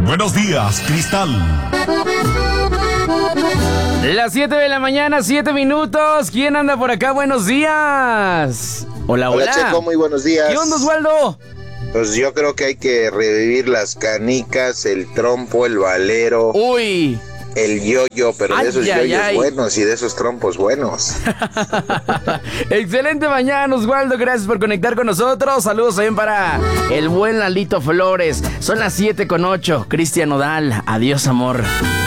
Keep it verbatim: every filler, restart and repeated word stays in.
Buenos días, Cristal. Las siete de la mañana, siete minutos. ¿Quién anda por acá? Buenos días. Hola, hola. Hola, Checo, muy buenos días. ¿Qué onda, Osvaldo? Pues yo creo que hay que revivir las canicas, el trompo, el valero. Uy. El yoyo, pero Ay, de esos ay, yoyos ay. buenos y de esos trompos buenos. Excelente mañana, Osvaldo. Gracias por conectar con nosotros. Saludos también para el buen Lalito Flores. Son las siete con ocho. Cristian Nodal. Adiós, amor.